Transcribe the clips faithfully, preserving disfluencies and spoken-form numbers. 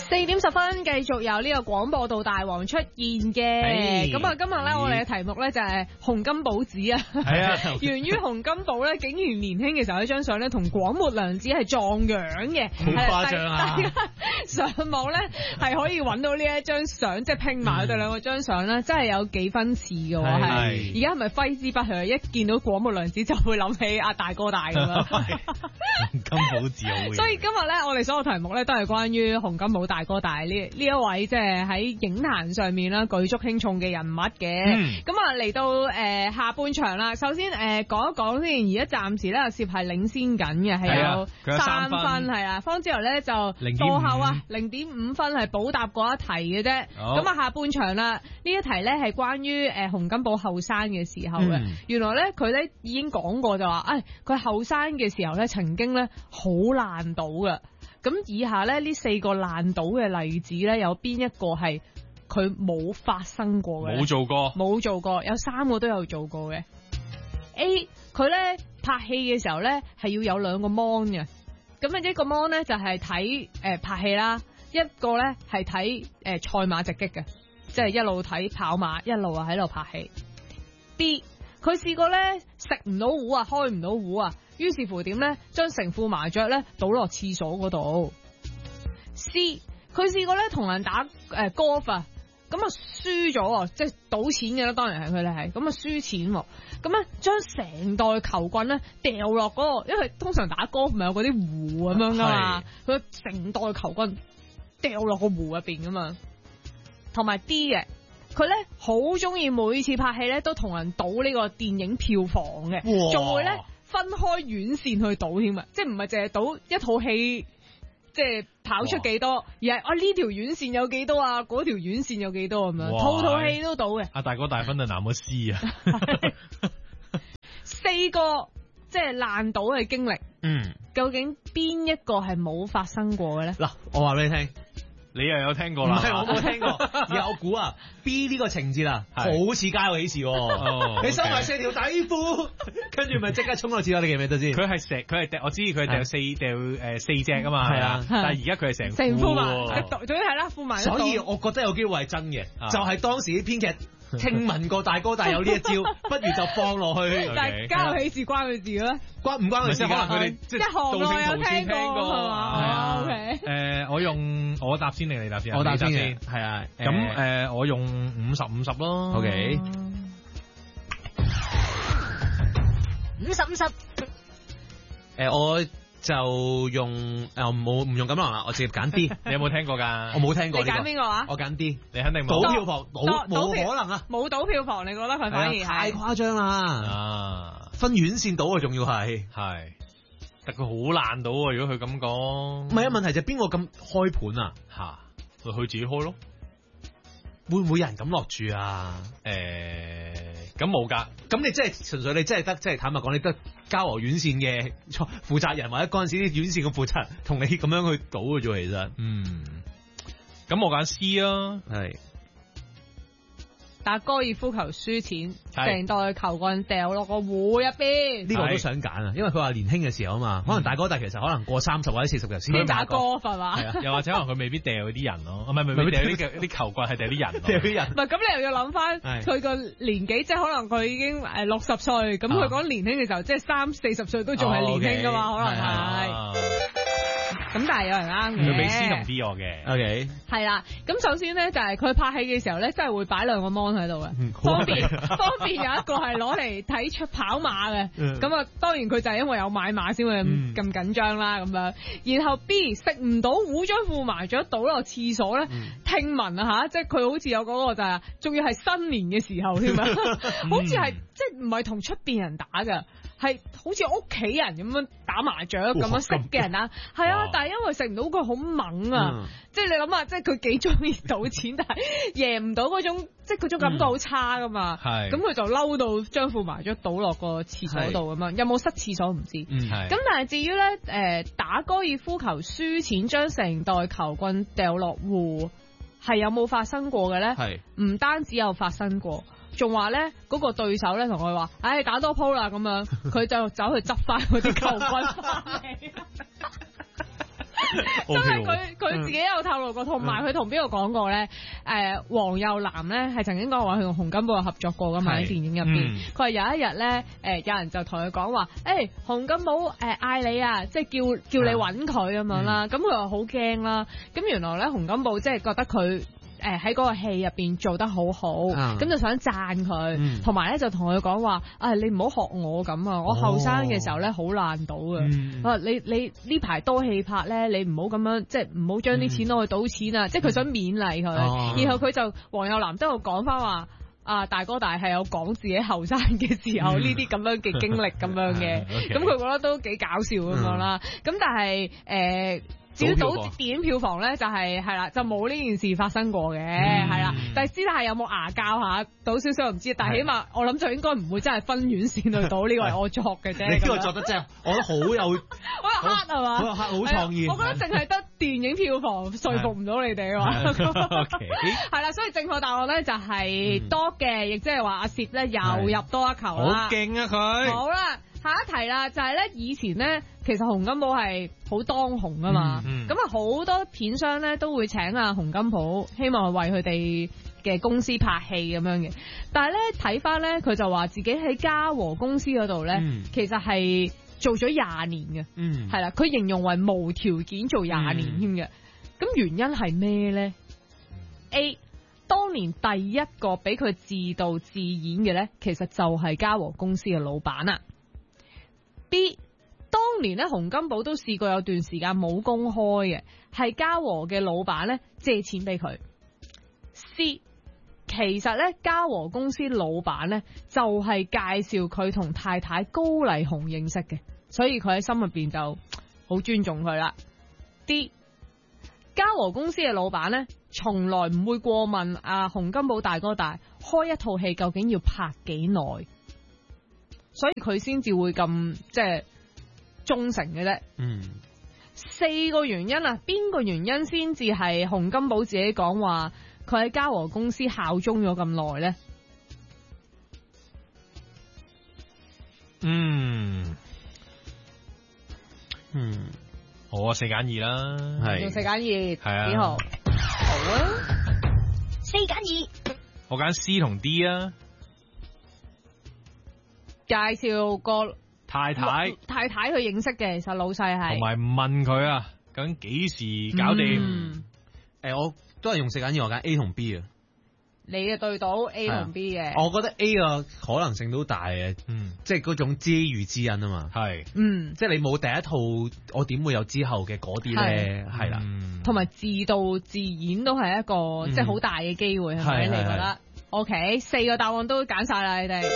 四點十分繼續有呢個廣播道大王出現嘅，咁啊今日咧我哋嘅題目咧就係洪金寶子啊，係啊，源於洪金寶咧竟然年輕嘅時候一張相咧同廣末涼子係撞樣嘅， 好誇張啊！ 上網咧係可以揾到呢一張相，即係拼埋佢哋兩個張相咧，真係有幾分似嘅，係而家係咪揮之不去？一見到廣末涼子就會諗起阿大哥大咁樣， 洪金寶子好。 所以今日咧我哋所有題目咧都係關於洪金寶大哥大呢呢一位即係喺影壇上面啦舉足輕重嘅人物嘅。咁啊嚟到誒、呃、下半場啦，首先誒講、呃、一講先，而家暫時咧阿攝係領先緊嘅，係有三分係啊，方之後咧就過後啊零點五分係補答嗰一題嘅啫。咁啊下半場啦，呢一題咧係關於誒洪金寶後生嘅時候嘅、嗯。原來咧佢咧已經講過就話，誒佢後生嘅時候咧曾經咧好爛賭嘅。咁以下咧呢四個爛賭嘅例子咧，有邊一個係佢冇發生過嘅？ 冇做過， 冇做過，有三個都有做過嘅。A 佢咧拍戲嘅時候咧係要有兩個 mon 嘅，咁啊一個 mon 咧就係睇誒拍戲啦，一個咧係睇誒賽馬直擊嘅，即係一路睇跑馬，一路啊喺度拍戲。B 佢試過咧食唔到糊啊，開唔到糊啊。於是乎點咧，將成副麻雀咧倒落廁所嗰度。C 佢試過咧同人打誒 golf 啊，咁啊輸咗，即係賭錢嘅啦，當然係佢哋係，咁啊輸錢，咁咧將成袋球棍咧掉落嗰個，因為通常打 golf 咪有嗰啲湖咁樣噶嘛，佢成袋球棍掉落個湖入邊噶嘛。同埋 D 嘅，佢咧好中意每次拍戲咧都同人賭呢個電影票房嘅，仲會咧。分開院線去賭添啊，即係唔係淨係賭一套戲，即係跑出幾多，而係啊呢條院線有幾多啊，嗰條院線有幾多咁樣，套套戲都賭嘅。阿大哥大分就南個 C 啊，四個即係爛賭嘅經歷，嗯，究竟邊一個係冇發生過嘅咧？嗱，我話俾你聽。你又有聽過啦？唔係我冇聽過，而我估啊 B 呢個情節啊，好似家有喜事。哦、你收埋四條底褲，跟住咪即刻衝落廁所，你記唔記得先？佢係成，佢係掉，我知佢係掉四掉誒四隻啊嘛。係啊，但係而家佢係成成副埋，總之係啦，副埋。所以我覺得有機會係真嘅，啊、就係當時啲編劇。聽聞過大哥大有呢一招，不如就放落去。但係家有喜事關佢事咧？關唔關佢事？可能佢哋即係行內有聽過係嘛？誒，我用我答先定你答先？我答先嘅，係啊。咁誒，我用五十五十咯。OK，五十五十。誒，我。就用誒冇唔用咁樣啦，我直接揀 D。你有冇聽過㗎？我冇聽過、這個。你揀邊個啊？我揀 D。你肯定冇。賭票房，冇冇可能啊！冇賭票房，你覺得佢反而係太誇張啦！啊，分院線賭啊，仲要係係，但佢好爛賭啊！如果佢咁講，唔係啊，問題就係邊個咁開盤啊？嚇，佢自己開咯。會唔會有人咁落注啊？誒、欸，咁冇㗎。咁你真係純粹你真係得，即係坦白講，你得嘉禾院線嘅負責人或者嗰陣時啲院線嘅負責人同你咁樣去賭嘅啫，其實。嗯。咁我揀 C 啊。係。打高爾夫球輸錢，成袋球棍掉落個湖入邊。呢個我都想揀啊，因為佢話年輕嘅時候啊嘛，可能大哥大其實可能過三十或者四十日先打歌係嘛？係啊，又或者可能佢未必掉啲人咯，唔係未必掉啲啲球棍係掉啲人，掉啲人。唔係咁，你又要諗翻佢個年紀，即係可能佢已經誒六十歲，咁佢講年輕嘅時候，即係三四十歲都仲係年輕噶嘛，可能係。咁但係有人啱嘅，佢俾 C 同 D 我嘅。OK，係啦。咁首先咧就係佢拍戲嘅時候咧，真係會擺兩個 mon 喺度嘅，方便方便有一個係攞嚟睇出跑馬嘅。咁啊，當然佢就係因為有買馬先會咁緊張啦咁樣。然後 B 食唔到糊，將副麻雀倒落廁所咧，聽聞啊吓，即係佢好似有嗰個就係，仲要係新年嘅時候添啊，好似係即係唔係同出邊人打㗎。係好似屋企人咁樣打麻雀咁樣識嘅人啊，係啊，但係因為食唔到佢好猛啊，嗯、即係你諗下，即係佢幾中意賭錢，但係贏唔到嗰種，即係嗰種感覺好差噶嘛。係、嗯，咁佢就嬲到將副麻雀倒落個廁所度咁樣，有冇塞廁所唔知。嗯，係。咁但係至於咧，誒、呃、打高爾夫球輸錢，將成袋球棍掉落湖，係有冇發生過嘅咧？係，唔單止有發生過。仲話咧，嗰個對手咧同佢話，唉、哎，打多鋪啦咁樣，佢就走去執翻嗰啲球棍翻嚟。 真係佢佢自己有透露過，同埋佢同邊個講過咧？誒，黃又南咧係曾經講話佢同洪金寶有合作過噶嘛，喺電影入邊。佢話有一日咧，誒有人就同佢講話，誒洪金寶誒嗌你啊，即係叫叫你揾佢咁樣啦。咁佢話好驚啦。咁原來咧洪金寶即係覺得佢。誒喺嗰個戲入邊做得好好，咁、嗯、就想讚佢，同埋咧就同佢講話，啊你唔好學我咁啊！我後生嘅時候咧好爛賭嘅，我話、嗯、你你呢排多戲拍咧，你唔好咁樣，即係唔好將啲錢攞去賭錢啊！嗯、即係佢想勉勵佢，嗯、然後佢就黃又南都有講翻話，啊大哥大係有講自己後生嘅時候呢啲咁樣嘅經歷咁樣嘅，咁佢、嗯 okay. 覺得都幾搞笑咁樣啦。咁、嗯、但係誒。呃至於賭電影票房咧，就係係啦，就冇呢件事發生過嘅，係啦、嗯。但係私底下有冇牙交下賭少少唔知，但係起碼我諗就應該唔會真係分院線去賭，呢個係我作嘅啫。你呢個作得真係，我覺得好有好有黑係嘛，好有黑好創意。我覺得淨係得電影票房說服唔到你哋喎。係啦，所以正確答案咧就係多嘅，亦即係話阿薛咧又入多一球啦。好勁啊佢！好啦。下一題啦，就係、是、咧以前咧，其實洪金寶係好當紅噶嘛，咁啊好多片商咧都會請阿洪金寶，希望為佢哋嘅公司拍戲咁樣嘅。但係咧睇翻咧，佢就話自己喺嘉禾公司嗰度咧，嗯、其實係做咗廿年嘅，係啦、嗯，佢形容為無條件做廿年添嘅。咁、嗯、原因係咩咧 ？A 當年第一個俾佢自導自演嘅咧，其實就係嘉禾公司嘅老闆啦。B 當年咧，洪金寶都試過有段時間冇公開嘅，係嘉禾嘅老闆咧借錢俾佢。C 其實咧，嘉禾公司老闆咧就係介紹佢同太太高麗紅認識嘅，所以佢喺心入邊就好尊重佢啦。D 嘉禾公司嘅老闆咧，從來唔會過問阿洪金寶大哥大開一套戲究竟要拍幾耐。所以佢先至會咁即係忠誠嘅啫。嗯，四個原因啊，邊個原因先至係洪金寶自己講話佢喺嘉禾公司效忠咗咁耐咧？ 嗯嗯，好啊，四揀二啦，係用四揀二，係啊，幾號？好啊，四揀二， 我揀 C 同 D 啊。 介紹個太太太太去認識嘅，其實老細係同埋問佢啊，究竟幾時搞掂？誒、嗯欸，我都係用四揀二，我揀 A 同 B 啊。 你嘅對到 A 同 B 嘅， 我覺得 A 嘅可能性都大嘅，嗯，即係嗰種知遇之恩啊嘛，係是，嗯，即係你冇第一套，我點會有之後嘅嗰啲咧？係啦，同埋自導自演都係一個、嗯、即係好大嘅機會，係咪？你覺得 ？OK， 四個答案都揀晒啦，你哋。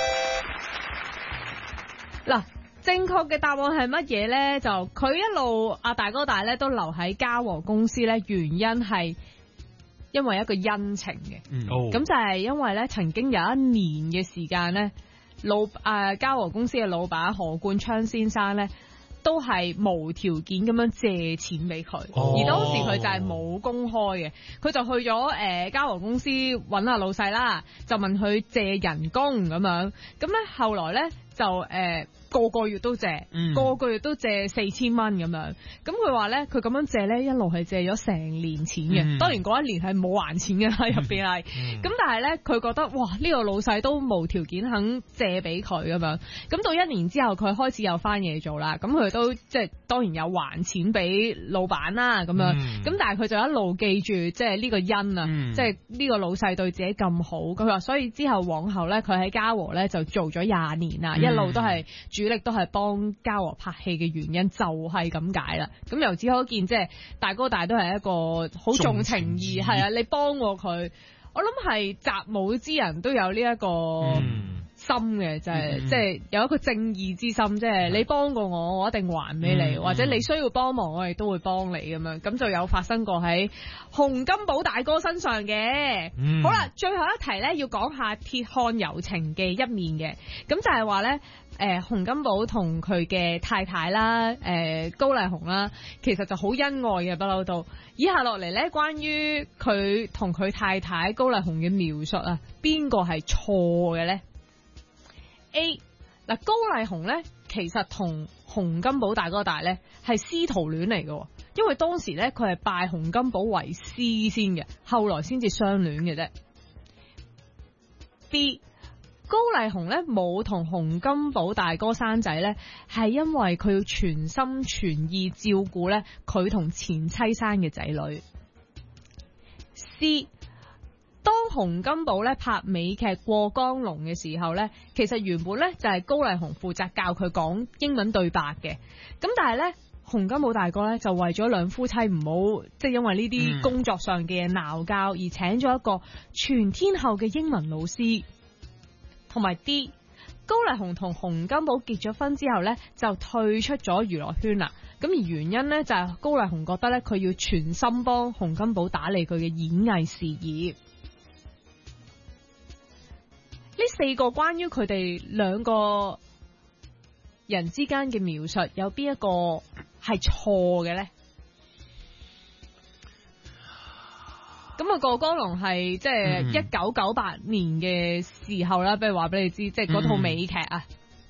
嗱，正確嘅答案係乜嘢咧？就佢一路阿大哥大咧都留喺嘉禾公司咧，原因係因為一個恩情嘅。嗯，咁就係因為咧，曾經有一年嘅時間咧，老誒嘉禾公司嘅老闆何冠昌先生咧，都係無條件咁樣借錢俾佢，哦、而當時佢就係冇公開嘅，佢就去咗誒嘉禾公司揾下老細啦，就問佢借人工咁樣，咁咧後來咧就誒。呃個個月都借，嗯、個個月都借四千蚊咁樣。咁佢話咧，佢咁樣借咧，一路係借咗成年錢嘅。嗯、當然嗰一年係冇還錢嘅啦，入邊係。咁、嗯、但係咧，佢覺得哇，呢、呢個老細都無條件肯借俾佢咁樣。咁到一年之後，佢開始有翻嘢做啦。咁佢都即係當然有還錢俾老闆啦，咁樣。咁、嗯、但係佢就一路記住即係呢個恩啊，嗯、即係呢個老細對自己咁好。佢話所以之後往後咧，佢喺嘉禾咧就做咗廿年啦，嗯、一路都係。主力都係幫嘉禾拍戲嘅原因就係咁解啦。咁由此可見，即係大哥大都係一個好重情義，係啊，你幫過佢，我諗係習武之人都有呢一個心嘅，就係即係有一個正義之心，即係你幫過我，我一定還俾你，嗯、或者你需要幫忙，我哋都會幫你咁樣。咁就有發生過喺洪金寶大哥身上嘅。嗯、好啦，最後一題咧要講下鐵漢柔情嘅一面嘅，咁就係話咧。誒、呃，洪金寶同佢嘅太太啦，誒、呃、高麗紅啦，其實就好恩愛嘅不嬲都。以下落嚟咧，關於佢同佢太太高麗紅嘅描述啊，邊個係錯嘅咧 ？A 嗱，高麗紅咧，其實同洪金寶大哥大咧係師徒戀嚟嘅。 因為當時咧佢係拜洪金寶為師先嘅，後來先至相戀嘅啫。B 高麗紅咧冇同洪金寶大哥生仔咧，係因為佢要全心全意照顧咧佢同前妻生嘅仔女。C 當洪金寶咧拍美劇《過江龍》嘅時候咧，其實原本咧就係高麗紅負責教佢講英文對白嘅，咁但係咧洪金寶大哥咧就為咗兩夫妻唔好即係因為呢啲工作上嘅鬧交而請咗一個全天候嘅英文老師。同埋 D 高麗紅同洪金寶結咗婚之後咧就退出咗娛樂圈啦，咁而原因咧就係高麗紅覺得咧佢要全心幫洪金寶打理佢嘅演藝事業。呢四個關於佢哋兩個人之間嘅描述，有邊一個係錯嘅咧？咁啊，過江龍係即係一九九八年嘅時候啦，不如話俾你知，即係嗰套美劇啊。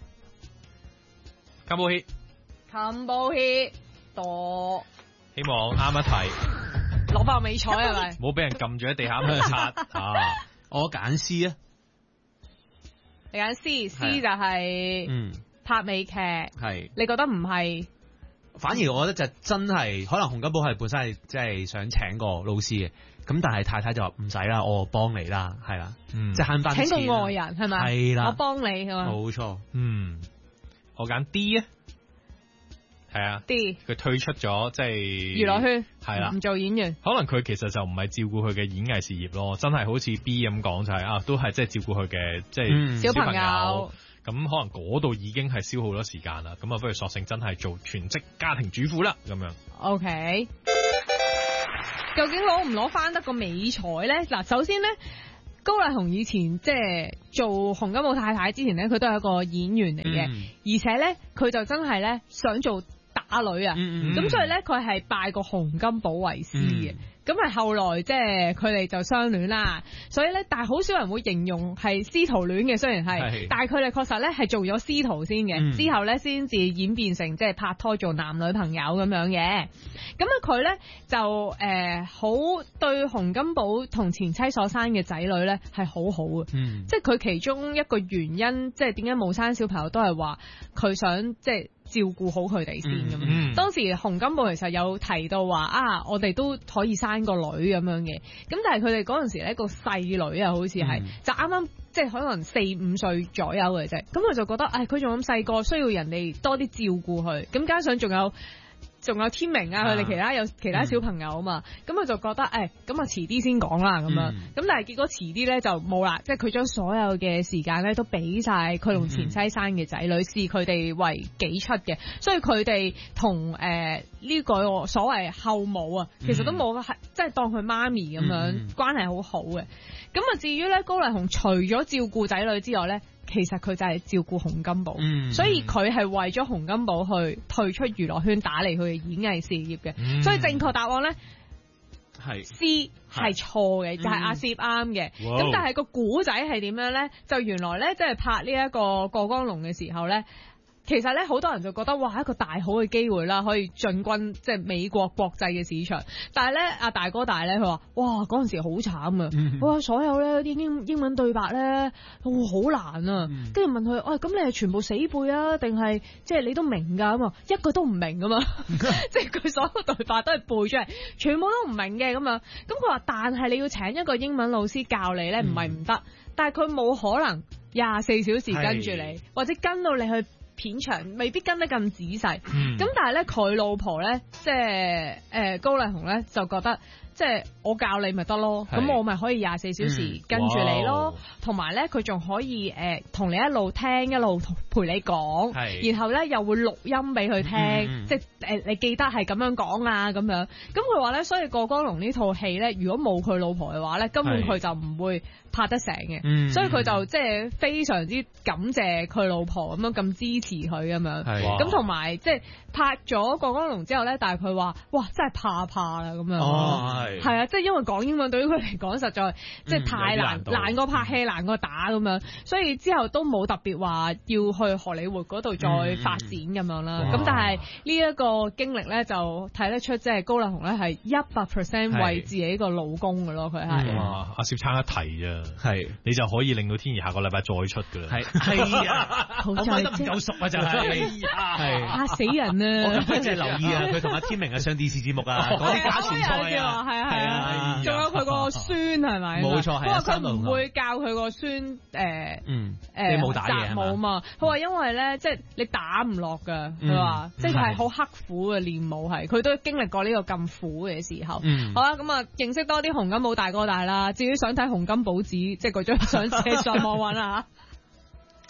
金寶血， 金寶血多， 希望啱一題。 攞爆美彩係咪？ 唔好俾人撳住喺地下咁樣擦啊！ 我揀 C 啊， 你揀 C，C 就係嗯拍美劇，係你覺得唔係？ 反而我覺得就真係可能洪金寶係本身係即係想請個老師嘅。咁但係太太就話唔使啦，我幫你啦，係啦，嗯、即係慳翻錢。 請個外人係咪？係啦，我幫你係嘛？ 冇錯， 嗯，我揀 D 啊，係啊 ，D 佢退出咗即係娛樂圈， 係啦， 唔做演員。 可能佢其實就唔係照顧佢嘅演藝事業咯，真係好似 B 咁講就係、是、啊，都係即係照顧佢嘅即係小朋友。咁、嗯、可能嗰度已經係消耗咗時間啦，咁啊不如索性真係做全職家庭主婦啦，咁樣。 OK。究竟攞唔攞翻得個美彩咧？嗱，首先咧，高麗紅以前即係做洪金寶太太之前咧，佢都係一個演員嚟嘅，嗯、而且咧佢就真係咧想做打女啊，咁、嗯嗯、所以咧佢係拜過洪金寶為師嘅。嗯咁係後來即係佢哋就相戀啦，所以咧，但係好少人會形容係師徒戀嘅，雖然係，是但係佢哋確實咧係做咗師徒先嘅，嗯、之後咧先至演變成即係拍拖做男女朋友咁樣嘅。咁啊佢咧就誒好、呃、對洪金寶同前妻所生嘅仔女咧係好好嘅，嗯、即係佢其中一個原因，即係點解冇生小朋友都係話佢想即係。照顧好佢哋先咁樣。嗯嗯、當時洪金寶其實有提到話啊，我哋都可以生個女咁樣嘅。咁但係佢哋嗰陣時咧個細女啊，好似係、嗯、就啱啱即係可能四五歲左右嘅啫。咁佢就覺得，唉，佢仲咁細個，需要人哋多啲照顧佢。咁加上仲有。仲有天明啊，佢哋其他有其他小朋友啊嘛，咁佢、嗯、就覺得誒，咁啊遲啲先講啦咁樣，咁、嗯、但係結果遲啲咧就冇啦，即係佢將所有嘅時間咧都俾晒佢同前妻生嘅仔女，視佢哋為己出嘅，所以佢哋同誒呢個所謂後母啊，其實都冇係即係當佢媽咪咁樣、嗯、關係好好嘅。咁啊至於咧高麗紅除咗照顧仔女之外咧，其實佢就係照顧洪金寶，嗯、所以佢係為咗洪金寶去退出娛樂圈打理佢嘅演藝事業嘅，嗯、所以正確答案咧係 C 係錯嘅，就係阿 Sir 啱嘅。咁、嗯、但係個古仔係點樣咧？就原來咧即係拍呢一個過江龍嘅時候咧。其實咧，好多人就覺得哇，一個大好嘅機會啦，可以進軍即係美國國際嘅市場。但係咧，阿大哥大咧，佢話：哇，嗰陣時好慘啊！嗯、哇，所有咧啲英英文對白咧，哇，好難啊！跟住、嗯、問佢：喂、哎，咁你係全部死背啊，定係即係你都明㗎？咁啊，一個都唔明㗎嘛，即係佢所有對白都係背出嚟，全部都唔明嘅咁樣。咁佢話：但係你要請一個英文老師教你咧，唔係唔得，嗯、但係佢冇可能廿四小時跟住你，是或者跟到你去。片場未必跟得咁仔細，咁、嗯、但係咧佢老婆咧，即係誒、呃、高麗紅咧就覺得，即係我教你咪得咯，咁是我咪可以廿四小時跟住你咯，同埋咧佢仲可以誒同、呃、你一路聽一路陪你講，是然後咧又會錄音俾佢聽，嗯、即係誒、呃、你記得係咁樣講啊咁樣，咁佢話咧，所以過江龍呢套戲咧，如果冇佢老婆嘅話咧，根本佢就唔會拍得成嘅，嗯、所以佢就即係非常之感謝佢老婆咁樣咁支持佢咁樣。咁同埋即係拍咗過江龍之後咧，但係佢話哇真係怕怕啦咁樣。 哦，係。 係啊，即係因為講英文對於佢嚟講實在即係太難，嗯、難過拍戲，難過打咁樣，所以之後都冇特別話要去荷里活嗰度再發展咁樣啦。咁、嗯、但係呢一個經歷咧，就睇得出即係高麗虹咧係一百 percent 為自己個老公嘅咯，佢係。 哇！阿攝撐一提咋， 係你就可以令到天兒下個禮拜再出㗎啦。 係係啊， 我買得唔夠熟啊，就係係嚇死人啊！ 我今日真係留意啊，佢同阿天明啊上電視節目啊，嗰啲家傳菜啊， 係啊係啊，仲有佢個孫係咪？ 冇錯，係啊。 佢唔會教佢個孫誒嗯誒冇打嘢冇嘛？佢話因為咧，即係你打唔落㗎。佢話即係係好刻苦嘅練武係，佢都經歷過呢個咁苦嘅時候。好啦，咁啊認識多啲洪金寶大哥大啦。至於想睇洪金寶子，即係嗰張相，寫上網揾啦嚇。